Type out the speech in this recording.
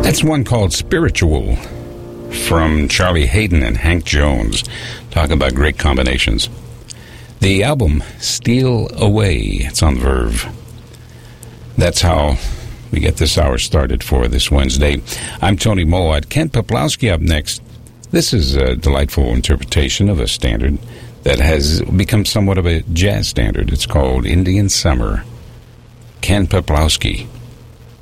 That's one called Spiritual from Charlie Hayden and Hank Jones. Talk about great combinations. The album Steal Away, it's on Verve. That's how we get this hour started for this Wednesday. I'm Tony Mowatt. Ken Peplowski up next. This is a delightful interpretation of a standard that has become somewhat of a jazz standard. It's called Indian Summer. Ken Peplowski.